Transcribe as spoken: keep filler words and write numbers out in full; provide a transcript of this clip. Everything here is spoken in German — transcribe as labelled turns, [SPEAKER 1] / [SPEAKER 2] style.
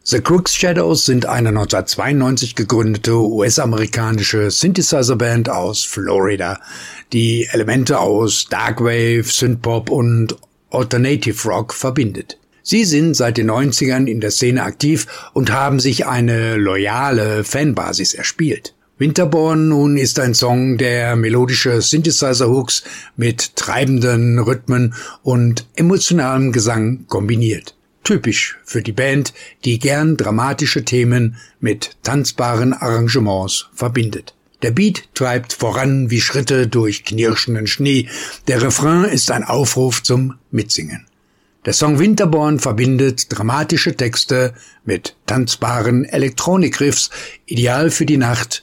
[SPEAKER 1] The Crooked Shadows sind eine neunzehnhundertzweiundneunzig gegründete U S-amerikanische Synthesizer-Band aus Florida, die Elemente aus Darkwave, Synthpop und Alternative Rock verbindet. Sie sind seit den neunzigern in der Szene aktiv und haben sich eine loyale Fanbasis erspielt. Winterborn nun ist ein Song, der melodische Synthesizer-Hooks mit treibenden Rhythmen und emotionalem Gesang kombiniert. Typisch für die Band, die gern dramatische Themen mit tanzbaren Arrangements verbindet. Der Beat treibt voran wie Schritte durch knirschenden Schnee. Der Refrain ist ein Aufruf zum Mitsingen. Der Song Winterborn verbindet dramatische Texte mit tanzbaren Elektronik-Riffs, ideal für die Nacht